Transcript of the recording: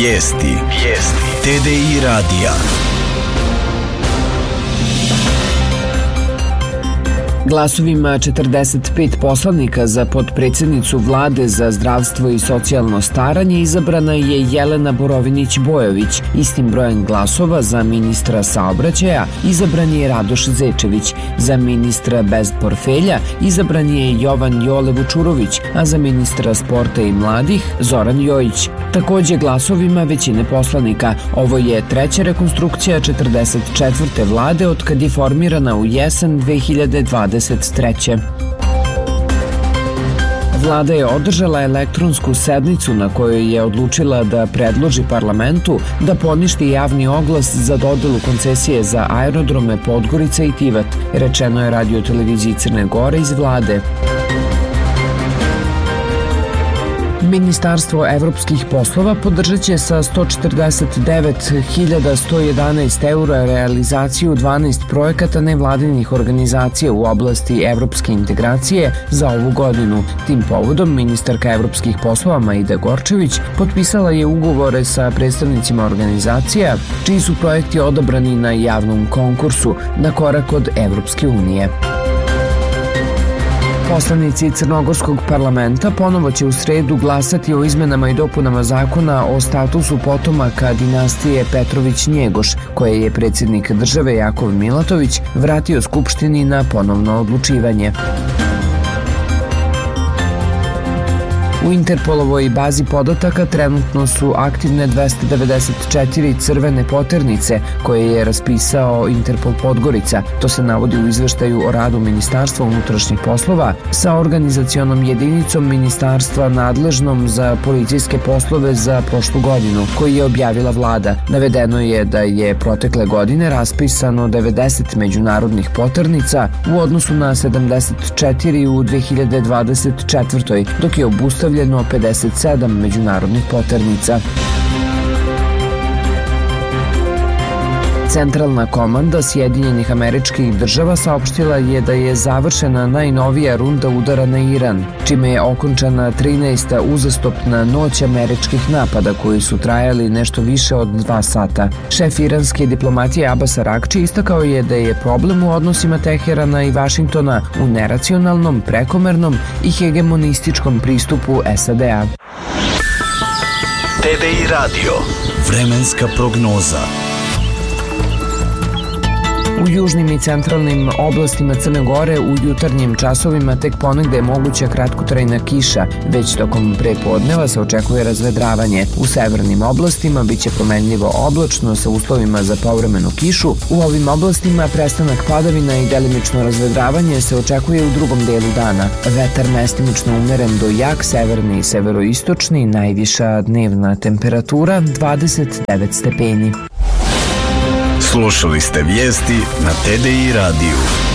Vijesti TDI radija. Glasovima 45 poslanika za potpredsjednicu Vlade za zdravstvo i socijalno staranje izabrana je Jelena Borovinić-Bojović. Istim brojem glasova za ministra saobraćaja izabran je Radoš Zečević. Za ministra bez portfelja izabran je Jovan Jole Vučurović, a za ministra sporta i mladih Zoran Jojić. Takođe glasovima većine poslanika. Ovo je treća rekonstrukcija 44. vlade od kad je formirana u jesen 2023. Vlada je održala elektronsku sednicu na kojoj je odlučila da predloži parlamentu da poništi javni oglas za dodelu koncesije za aerodrome Podgorica i Tivat, rečeno je Radio-televiziji Crne Gore iz vlade. Ministarstvo evropskih poslova podržat će sa 149.111 eura realizaciju 12 projekata nevladinih organizacija u oblasti evropske integracije za ovu godinu. Tim povodom ministarka evropskih poslova Maida Gorčević potpisala je ugovore sa predstavnicima organizacija čiji su projekti odabrani na javnom konkursu na korak od Evropske unije. Poslanici Crnogorskog parlamenta ponovo će u sredu glasati o izmenama i dopunama zakona o statusu potomaka dinastije Petrović-Njegoš, koje je predsjednik države Jakov Milatović vratio Skupštini na ponovno odlučivanje. U Interpolovoj bazi podataka trenutno su aktivne 294 crvene poternice koje je raspisao Interpol Podgorica. To se navodi u izveštaju o radu Ministarstva unutrašnjih poslova sa organizacionom jedinicom ministarstva nadležnom za policijske poslove za prošlu godinu, koji je objavila vlada. Navedeno je da je protekle godine raspisano 90 međunarodnih poternica u odnosu na 74 u 2024. dok je obustavljeno 57 međunarodnih poternica. Centralna komanda Sjedinjenih Američkih Država saopštila je da je završena najnovija runda udara na Iran, čime je okončana 13. uzastopna noć američkih napada koji su trajali nešto više od 2 sata. Šef iranske diplomatije Abbas Arakči istakao je da je problem u odnosima Teherana i Vašingtona u neracionalnom, prekomernom i hegemonističkom pristupu SAD-a. TDI radio. Vremenska prognoza. U južnim i centralnim oblastima Crne Gore u jutarnjim časovima tek ponegde je moguća kratkotrajna kiša, već tokom prepodneva se očekuje razvedravanje. U severnim oblastima biće promenljivo oblačno sa uslovima za povremenu kišu. U ovim oblastima prestanak padavina i delimično razvedravanje se očekuje u drugom delu dana. Vetar mestimično umeren do jak, severni i severoistočni, najviša dnevna temperatura 29 stepeni. Slušali ste vijesti na TDI radiju.